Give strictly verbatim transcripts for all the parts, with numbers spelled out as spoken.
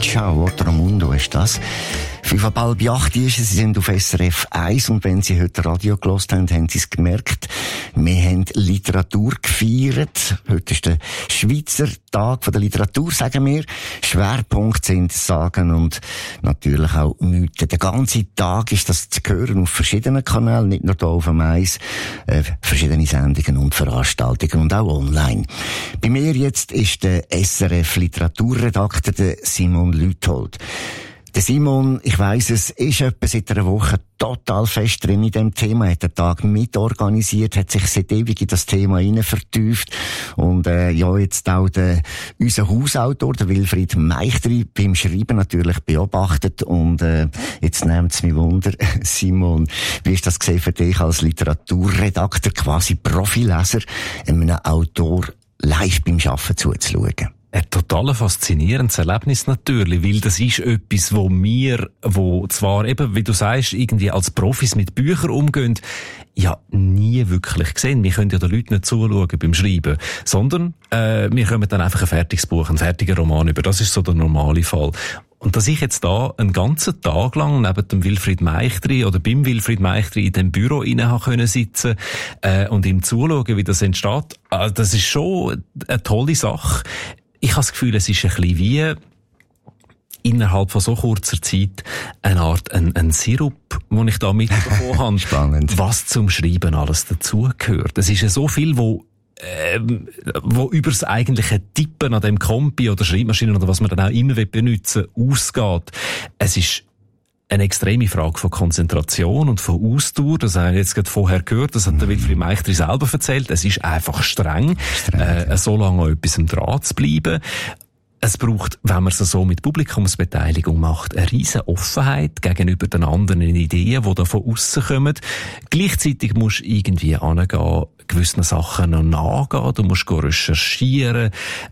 Ciao, otro mundo ist das. Fünf ab halb acht ist es, Sie sind auf S R F eins und wenn Sie heute Radio gehört haben, haben Sie es gemerkt. Wir haben Literatur gefeiert. Heute ist der Schweizer Tag von der Literatur, sagen wir. Schwerpunkt sind Sagen und natürlich auch Mythen. Der ganze Tag ist das zu hören auf verschiedenen Kanälen, nicht nur hier auf dem eins, äh, verschiedene Sendungen und Veranstaltungen und auch online. Bei mir jetzt ist der S R F Literaturredakteur, der Simon Lüthold. Der Simon, ich weiss, es ist etwa seit einer Woche total fest drin in dem Thema, hat den Tag mitorganisiert, hat sich seit ewig in das Thema hinein vertieft und äh, ja, jetzt auch der, unser Hausautor, der Wilfried Meichtri, beim Schreiben natürlich beobachtet und äh, jetzt nehmt es mich Wunder, Simon, wie ist das gesehen für dich als Literaturredakteur, quasi Profileser, einem Autor live beim Arbeiten zuzuschauen? Ein total faszinierendes Erlebnis natürlich, weil das ist etwas, wo wir, wo zwar eben, wie du sagst, irgendwie als Profis mit Büchern umgehen, ja nie wirklich gesehen. Wir können ja den Leuten nicht zuschauen beim Schreiben, sondern äh, wir kommen dann einfach ein fertiges Buch, einen fertigen Roman über. Das ist so der normale Fall. Und dass ich jetzt da einen ganzen Tag lang neben dem Wilfried Meichtri oder beim Wilfried Meichtri in dem Büro inne ha können sitzen äh, und ihm zuschauen, wie das entsteht, äh, das ist schon eine tolle Sache. Ich habe das Gefühl, es ist ein bisschen wie innerhalb von so kurzer Zeit eine Art ein, ein Sirup, den ich da mitbekommen habe. Spannend. Was zum Schreiben alles dazugehört. Es ist ja so viel, wo ähm, wo über das eigentliche Tippen an dem Kompi oder Schreibmaschinen oder was man dann auch immer benutzen will, ausgeht. Es ist eine extreme Frage von Konzentration und von Ausdauer. Das haben wir jetzt gerade vorher gehört. Das hat der Wilfried Meichtri selber erzählt. Es ist einfach streng, streng äh, so lange an etwas am Draht zu bleiben. Es braucht, wenn man es so mit Publikumsbeteiligung macht, eine riesen Offenheit gegenüber den anderen Ideen, die da von aussen kommen. Gleichzeitig musst du irgendwie angehen, gewissen Sachen noch nachgehen. Du musst recherchieren.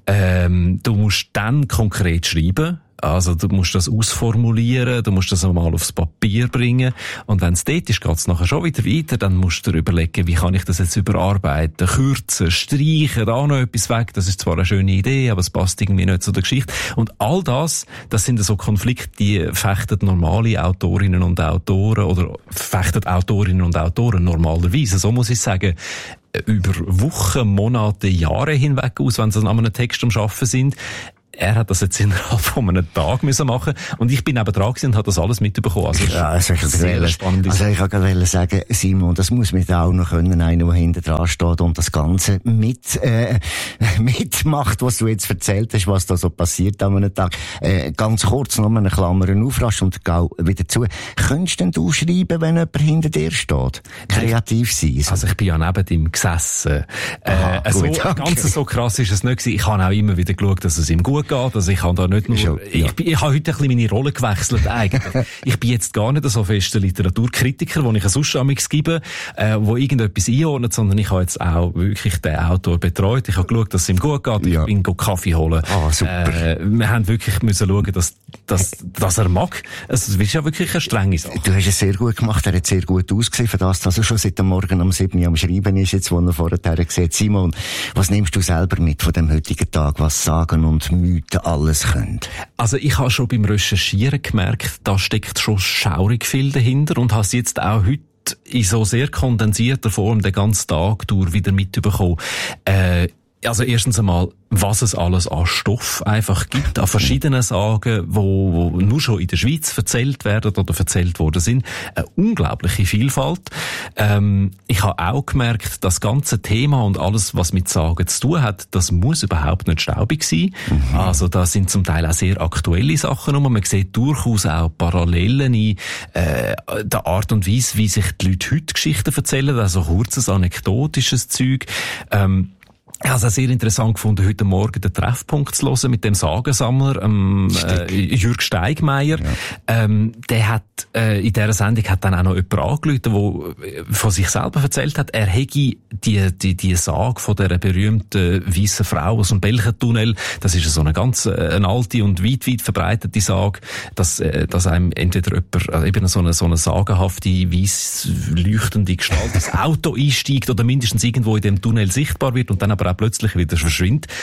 Ähm, du musst dann konkret schreiben. Also du musst das ausformulieren, du musst das einmal aufs Papier bringen und wenn es dort ist, geht es nachher schon wieder weiter, dann musst du dir überlegen, wie kann ich das jetzt überarbeiten, kürzen, streichen, da noch etwas weg, das ist zwar eine schöne Idee, aber es passt irgendwie nicht zu der Geschichte. Und all das, das sind so Konflikte, die fechten normale Autorinnen und Autoren oder fechten Autorinnen und Autoren normalerweise, so muss ich sagen, über Wochen, Monate, Jahre hinweg aus, wenn sie an einem Text am Arbeiten sind. Er hat das jetzt innerhalb von einem Tag müssen machen und ich bin eben dran gewesen und habe das alles mitbekommen. Also ja, also ich sehr spannend. Also ich wollte sagen, Simon, das muss man auch noch können, einer, der hinten dran steht und das Ganze mit äh, mitmacht, was du jetzt erzählt hast, was da so passiert an einem Tag. Äh, ganz kurz noch eine Klammer aufrasch und geh wieder zu. Könntest denn du schreiben, wenn jemand hinter dir steht? Kreativ sein? So. Also ich bin ja neben ihm gesessen. Aha, äh, gut, so, okay. Ganz so krass ist es nicht gewesen. Ich habe auch immer wieder geschaut, dass es ihm gut geht. Also ich habe da nicht nur, ja, ja. ich, bin, ich habe heute ein bisschen meine Rolle gewechselt eigentlich. Ich bin jetzt gar nicht so fester Literaturkritiker, wo ich sonst amigs gebe, äh, wo irgendetwas einordnet, sondern ich habe jetzt auch wirklich den Autor betreut. Ich habe geschaut, dass es ihm gut geht. Ja. Ich bin Kaffee holen. Ah, super. Äh, wir haben wirklich müssen schauen, dass, dass, dass er mag. Also, es ist ja wirklich eine strenge Sache. Du hast es sehr gut gemacht. Er hat sehr gut ausgesehen, für das, dass er schon seit dem Morgen um sieben Uhr am Schreiben ist, jetzt, wo er vorher gesagt, Simon, was nimmst du selber mit von dem heutigen Tag, was Sagen und Mythen alles können? Also ich habe schon beim Recherchieren gemerkt, da steckt schon schaurig viel dahinter und habe es jetzt auch heute in so sehr kondensierter Form den ganzen Tag durch wieder mitbekommen. Äh, Also erstens einmal, was es alles an Stoff einfach gibt, an verschiedenen Sagen, wo, wo nur schon in der Schweiz erzählt werden oder erzählt worden sind. Eine unglaubliche Vielfalt. Ähm, ich habe auch gemerkt, das ganze Thema und alles, was mit Sagen zu tun hat, das muss überhaupt nicht staubig sein. Mhm. Also da sind zum Teil auch sehr aktuelle Sachen rum. Man sieht durchaus auch Parallelen in äh, der Art und Weise, wie sich die Leute heute Geschichten erzählen, also kurzes anekdotisches Zeug. Ähm, Ich habe es auch sehr interessant gefunden, heute Morgen den Treffpunkt zu hören mit dem Sagensammler, ähm, äh, Jürg Steigmeier. Ja. Ähm, der hat, äh, in dieser Sendung hat dann auch noch jemand angerufen, der von sich selber erzählt hat, er hätte die, die, die Sage von dieser berühmten weißen Frau aus dem Belchentunnel, das ist so eine ganz, äh, eine alte und weit, weit verbreitete Sage, dass, äh, dass einem entweder jemand, äh, eben so eine, so eine sagenhafte, weiss leuchtende Gestalt ins Auto einsteigt oder mindestens irgendwo in dem Tunnel sichtbar wird und dann aber auch plötzlich wieder verschwindet.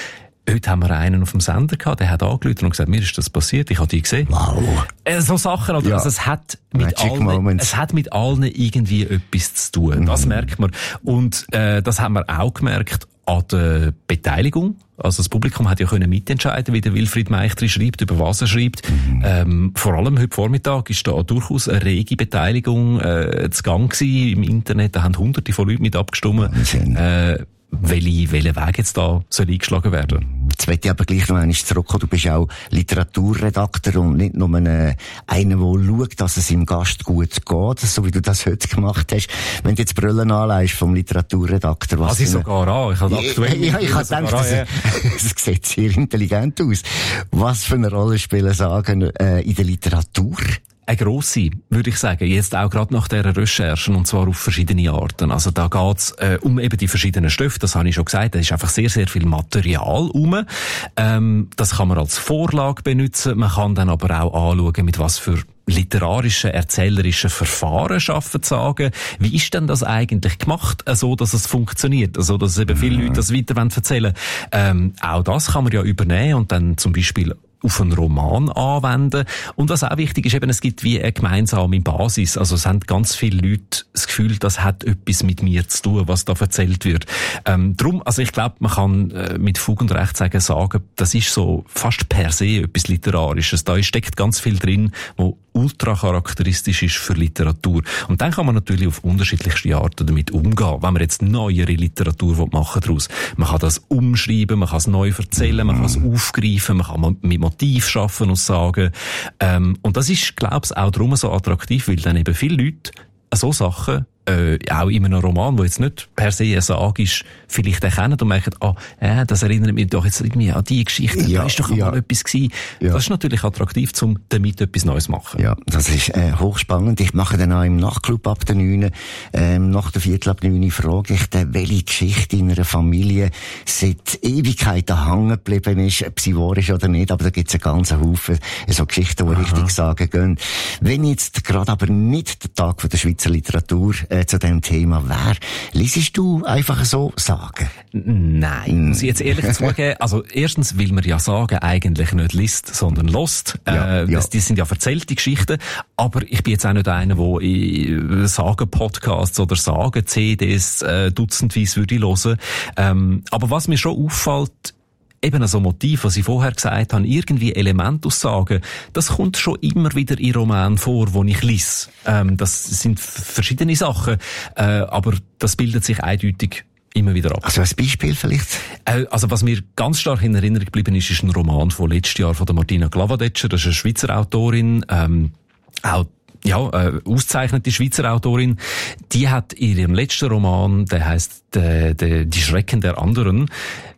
Heute haben wir einen auf dem Sender gehabt, der hat angerufen und gesagt, mir ist das passiert, ich habe die gesehen. Wow. Äh, so Sachen, oder? Ja. Also es hat mit Magic allen, Moments. es hat mit allen irgendwie etwas zu tun. Das mhm. merkt man. Und, äh, das haben wir auch gemerkt an der Beteiligung. Also das Publikum hat ja können mitentscheiden, wie der Wilfried Meichtri schreibt, über was er schreibt. Mhm. Ähm, vor allem heute Vormittag ist da durchaus eine rege Beteiligung äh, zu Gang gewesen im Internet. Da haben hunderte von Leuten mit abgestimmt. Äh, welche, welche Weg jetzt da soll eingeschlagen werden? Jetzt möchte ich aber gleich noch einmal zurückkommen. Du bist auch Literaturredakteur und nicht nur einer, einer, der schaut, dass es im Gast gut geht, so wie du das heute gemacht hast. Wenn du jetzt Brüllen anlegst vom Literaturredakteur, was... Also ich sogar an. Ich habe aktuell... Ja, ich habe gedacht, das, ja. das sieht sehr intelligent aus. Was für eine Rolle spielen Sagen äh, in der Literatur? Eine grosse, würde ich sagen, jetzt auch gerade nach dieser Recherchen, und zwar auf verschiedene Arten. Also da geht's äh, um eben die verschiedenen Stoffe, das habe ich schon gesagt, da ist einfach sehr, sehr viel Material rum. Ähm, das kann man als Vorlage benutzen, man kann dann aber auch anschauen, mit was für literarischen, erzählerischen Verfahren schaffen zu sagen. Wie ist denn das eigentlich gemacht, so dass es funktioniert, also dass eben viele Leute das weiter erzählen wollen? Ähm, auch das kann man ja übernehmen und dann zum Beispiel auf einen Roman anwenden. Und was auch wichtig ist, eben, es gibt wie eine gemeinsame Basis. Also es haben ganz viele Leute das Gefühl, das hat etwas mit mir zu tun, was da erzählt wird. Ähm, drum, also ich glaube, man kann äh, mit Fug und Recht sagen, sagen, das ist so fast per se etwas Literarisches. Da steckt ganz viel drin, wo ultra charakteristisch ist für Literatur. Und dann kann man natürlich auf unterschiedlichste Arten damit umgehen. Wenn man jetzt neuere Literatur machen daraus. Man kann das umschreiben, man kann es neu erzählen, man kann es aufgreifen, man kann mit Motiv schaffen und sagen. Ähm, und das ist, glaube ich, auch darum so attraktiv, weil dann eben viele Leute so Sachen äh, auch in einem Roman, wo jetzt nicht per se eine Sage ist, vielleicht erkennen und merken, ah, äh, das erinnert mich doch jetzt irgendwie an die Geschichte, ja, da ist doch ja. mal etwas gewesen. Ja. Das ist natürlich attraktiv, um damit etwas Neues zu machen. Ja, das ist äh, hochspannend. Ich mache dann auch im Nachtclub ab der neun, ähm, nach der Viertel ab neun frage ich dann, welche Geschichte in einer Familie seit Ewigkeiten hängen geblieben ist, ob sie wahr ist oder nicht, aber da gibt es einen ganzen Haufen so Geschichten, die Aha. richtig sagen gehen. Wenn jetzt gerade aber nicht der Tag von der Schweizer Literatur äh, zu dem Thema wäre, liest du einfach so Sagen? Nein, muss ich jetzt ehrlich zugeben. Also erstens will man ja Sagen eigentlich nicht liest, sondern lost. Ja, äh, das, ja. Die sind ja erzählte Geschichten, aber ich bin jetzt auch nicht einer, der in Sagen-Podcasts oder Sagen-C Ds äh, dutzendweise würde hören. Ähm, aber was mir schon auffällt, eben so Motiv, was ich vorher gesagt habe, irgendwie Elementaussagen, das kommt schon immer wieder in Romanen vor, wo ich lese. Ähm, das sind verschiedene Sachen, äh, aber das bildet sich eindeutig immer wieder ab. Also als Beispiel vielleicht? Äh, also was mir ganz stark in Erinnerung geblieben ist, ist ein Roman von letztes Jahr von der Martina Glavadetscher, das ist eine Schweizer Autorin, ähm, auch ja, äh, ausgezeichnete Schweizer Autorin. Die hat in ihrem letzten Roman, der heisst äh, der, Die Schrecken der anderen,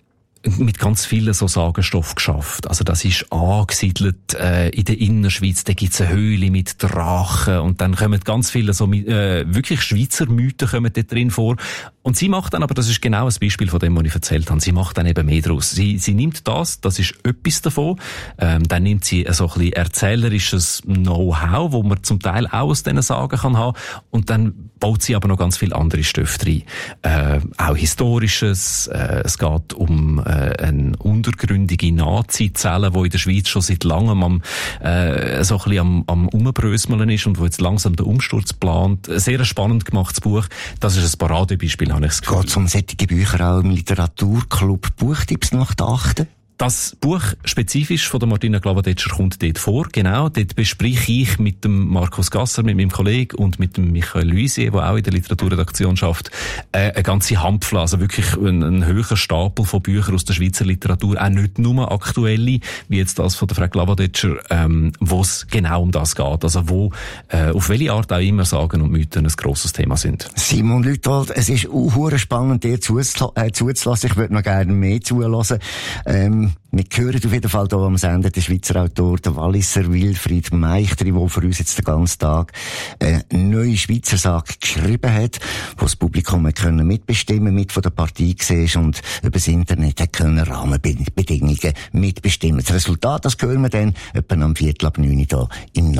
mit ganz vielen so Sagenstoff geschafft. Also das ist angesiedelt äh, in der Innerschweiz, da gibt's eine Höhle mit Drachen und dann kommen ganz viele so äh, wirklich Schweizer Mythen kommen dort drin vor. Und sie macht dann, aber das ist genau ein Beispiel von dem, was ich erzählt habe, sie macht dann eben mehr draus. Sie, sie nimmt das, das ist etwas davon, ähm, dann nimmt sie so ein bisschen erzählerisches Know-how, wo man zum Teil auch aus diesen Sagen kann haben, und dann baut sie aber noch ganz viele andere Stoffe rein. Äh, auch Historisches, äh, es geht um äh, eine untergründige Nazi-Zelle, die in der Schweiz schon seit langem am, äh, so ein bisschen am, am Umbrösmeln ist und wo jetzt langsam den Umsturz plant. Ein sehr spannend gemachtes Buch. Das ist ein Paradebeispiel, habe ich das Gefühl. Geht es um solche Bücher auch im Literaturclub Buchtipps nach der achten? Das Buch spezifisch von der Martina Glavadetscher kommt dort vor, genau. Dort bespreche ich mit dem Markus Gasser, mit meinem Kollegen und mit dem Michael Luisier, der auch in der Literaturredaktion schafft, äh, eine ganze Handvoll, also wirklich ein, ein höherer Stapel von Büchern aus der Schweizer Literatur, auch nicht nur aktuelle, wie jetzt das von der Frau Glavadetscher, ähm, wo es genau um das geht, also wo, äh, auf welche Art auch immer Sagen und Mythen ein grosses Thema sind. Simon Lüthold, es ist auch spannend, dir zuzulassen. Ich würde noch gerne mehr zuhören. Ähm, Wir hören auf jeden Fall hier am Sender den Schweizer Autor, den Walliser Wilfried Meichtri, der für uns jetzt den ganzen Tag eine neue Schweizer Sage geschrieben hat, wo das Publikum können mitbestimmen, mit von der Partie gesehen und über das Internet können Rahmenbedingungen mitbestimmen. Das Resultat, das hören wir dann etwa am Viertel ab neun hier im